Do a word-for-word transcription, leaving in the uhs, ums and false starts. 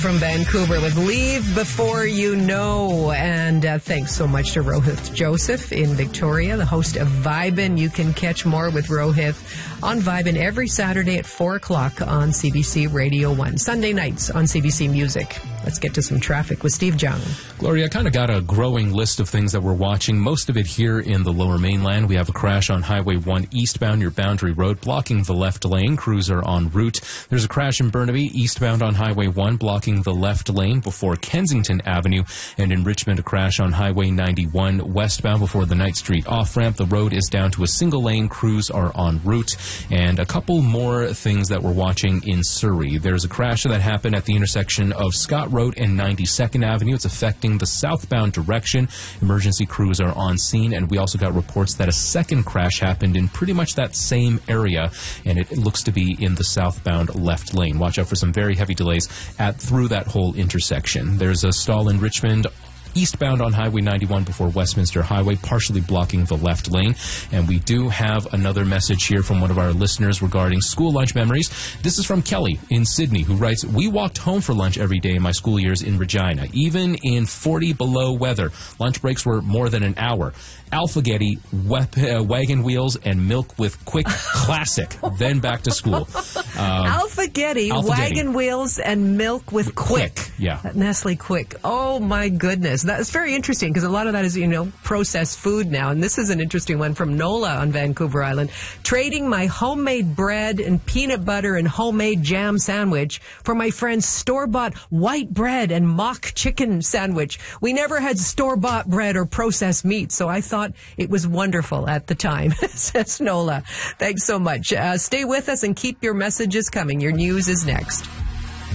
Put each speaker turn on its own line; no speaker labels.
From Vancouver with Leave Before You Know. And uh, thanks so much to Rohith Joseph in Victoria, the host of Vibin. You can catch more with Rohith on Vibin every Saturday at four o'clock on C B C Radio one. Sunday nights on C B C Music. Let's get to some traffic with Steve Jung.
Gloria, I kind of got a growing list of things that we're watching, most of it here in the Lower Mainland. We have a crash on Highway one eastbound near Boundary Road, blocking the left lane. Crews are en route. There's a crash in Burnaby, eastbound on Highway one, blocking the left lane before Kensington Avenue. And in Richmond, a crash on Highway ninety-one, westbound before the Knight Street off-ramp. The road is down to a single lane. Crews are en route. And a couple more things that we're watching in Surrey. There's a crash that happened at the intersection of Scott Road and ninety-second Avenue. It's affecting the southbound direction. Emergency crews are on scene, and we also got reports that a second crash happened in pretty much that same area, and it looks to be in the southbound left lane. Watch out for some very heavy delays at through that whole intersection. There's a stall in Richmond eastbound on Highway ninety-one before Westminster Highway, partially blocking the left lane. And we do have another message here from one of our listeners regarding school lunch memories. This is from Kelly in Sydney, who writes, "We walked home for lunch every day in my school years in Regina, even in forty below weather. Lunch breaks were more than an hour. Alphagetti, wep- uh, wagon wheels, and milk with Quick classic. Then back to school." Um,
Alphagetti,
Alphagetti,
wagon wheels, and milk with Quick.
Quick, yeah.
Nestle Quick. Oh, my goodness. That's very interesting because a lot of that is, you know, processed food now. And this is an interesting one from Nola on Vancouver Island. "Trading my homemade bread and peanut butter and homemade jam sandwich for my friend's store-bought white bread and mock chicken sandwich. We never had store-bought bread or processed meat, so I thought it was wonderful at the time," says Nola. Thanks so much. Uh, stay with us and keep your messages coming. Your news is next.